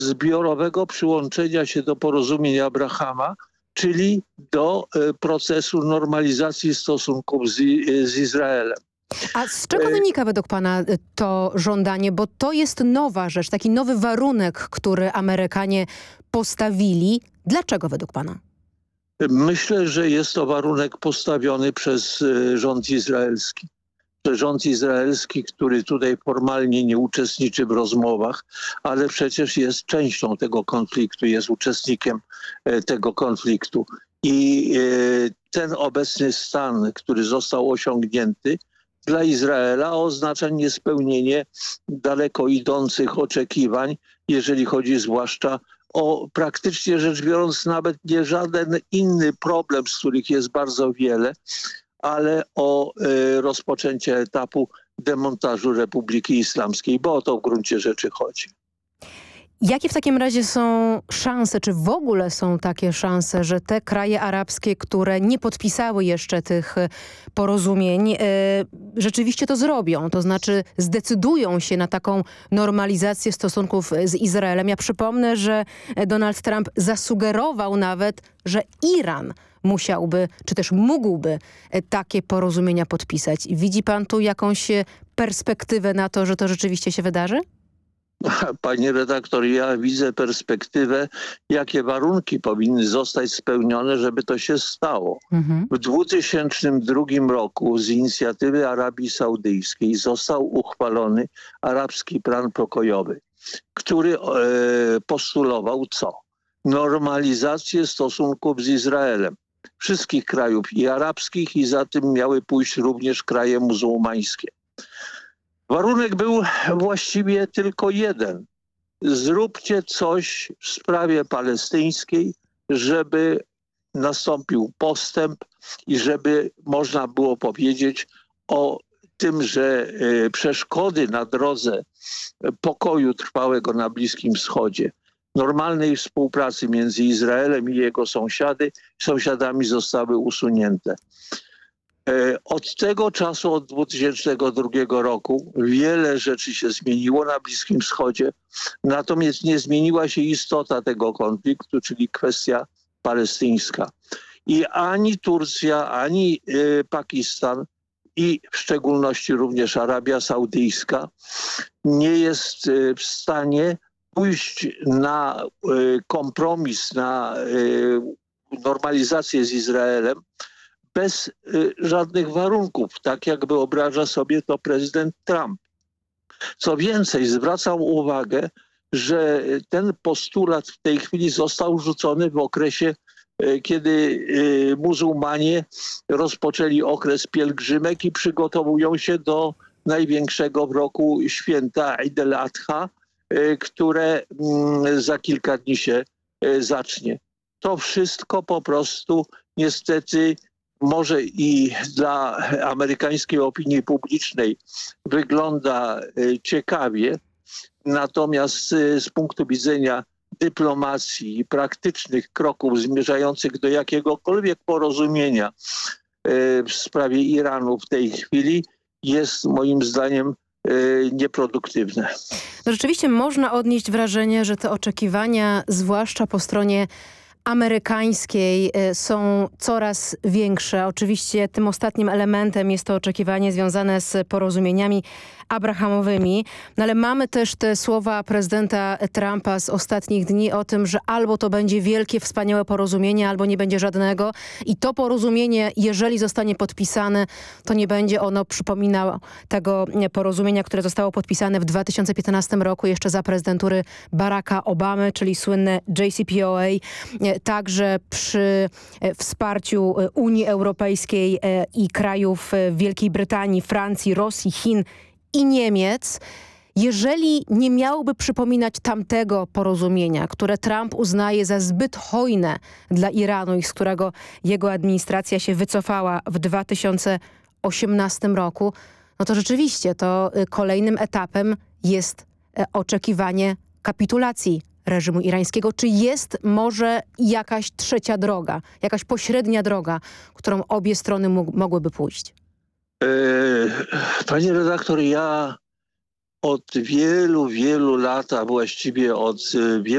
zbiorowego przyłączenia się do porozumień Abrahama, czyli do procesu normalizacji stosunków z Izraelem. A z czego wynika według pana to żądanie? Bo to jest nowa rzecz, taki nowy warunek, który Amerykanie postawili. Dlaczego według pana? Myślę, że jest to warunek postawiony przez rząd izraelski. Rząd izraelski, który tutaj formalnie nie uczestniczy w rozmowach, ale przecież jest częścią tego konfliktu, jest uczestnikiem tego konfliktu. I ten obecny stan, który został osiągnięty, dla Izraela oznacza niespełnienie daleko idących oczekiwań, jeżeli chodzi zwłaszcza o praktycznie rzecz biorąc nawet nie żaden inny problem, z których jest bardzo wiele, ale o rozpoczęcie etapu demontażu Republiki Islamskiej, bo o to w gruncie rzeczy chodzi. Jakie w takim razie są szanse, czy w ogóle są takie szanse, że te kraje arabskie, które nie podpisały jeszcze tych porozumień, rzeczywiście to zrobią? To znaczy zdecydują się na taką normalizację stosunków z Izraelem. Ja przypomnę, że Donald Trump zasugerował nawet, że Iran musiałby, czy też mógłby takie porozumienia podpisać. Widzi pan tu jakąś perspektywę na to, że to rzeczywiście się wydarzy? Panie redaktor, ja widzę perspektywę, jakie warunki powinny zostać spełnione, żeby to się stało. W 2002 roku z inicjatywy Arabii Saudyjskiej został uchwalony arabski plan pokojowy, który postulował co? Normalizację stosunków z Izraelem. Wszystkich krajów i arabskich i za tym miały pójść również kraje muzułmańskie. Warunek był właściwie tylko jeden. Zróbcie coś w sprawie palestyńskiej, żeby nastąpił postęp i żeby można było powiedzieć o tym, że przeszkody na drodze pokoju trwałego na Bliskim Wschodzie, normalnej współpracy między Izraelem i jego sąsiadami zostały usunięte. Od tego czasu, od 2002 roku, wiele rzeczy się zmieniło na Bliskim Wschodzie, natomiast nie zmieniła się istota tego konfliktu, czyli kwestia palestyńska. I ani Turcja, ani Pakistan i w szczególności również Arabia Saudyjska nie jest w stanie pójść na kompromis, na normalizację z Izraelem bez żadnych warunków, tak jak wyobraża sobie to prezydent Trump. Co więcej, zwracam uwagę, że ten postulat w tej chwili został rzucony w okresie, kiedy muzułmanie rozpoczęli okres pielgrzymek i przygotowują się do największego w roku święta Eid al-Adha, które za kilka dni się zacznie. To wszystko po prostu niestety może i dla amerykańskiej opinii publicznej wygląda ciekawie, natomiast z punktu widzenia dyplomacji i praktycznych kroków zmierzających do jakiegokolwiek porozumienia w sprawie Iranu w tej chwili jest moim zdaniem nieproduktywne. No rzeczywiście można odnieść wrażenie, że te oczekiwania, zwłaszcza po stronie amerykańskiej, są coraz większe. Oczywiście tym ostatnim elementem jest to oczekiwanie związane z porozumieniami abrahamowymi, no ale mamy też te słowa prezydenta Trumpa z ostatnich dni o tym, że albo to będzie wielkie, wspaniałe porozumienie, albo nie będzie żadnego i to porozumienie, jeżeli zostanie podpisane, to nie będzie ono przypominało tego porozumienia, które zostało podpisane w 2015 roku jeszcze za prezydentury Baracka Obamy, czyli słynne JCPOA, także przy wsparciu Unii Europejskiej i krajów Wielkiej Brytanii, Francji, Rosji, Chin i Niemiec, jeżeli nie miałoby przypominać tamtego porozumienia, które Trump uznaje za zbyt hojne dla Iranu i z którego jego administracja się wycofała w 2018 roku, no to rzeczywiście to kolejnym etapem jest oczekiwanie kapitulacji reżimu irańskiego. Czy jest może jakaś trzecia droga, jakaś pośrednia droga, którą obie strony mogłyby pójść? Panie redaktor, ja od wielu lat, a właściwie od wielu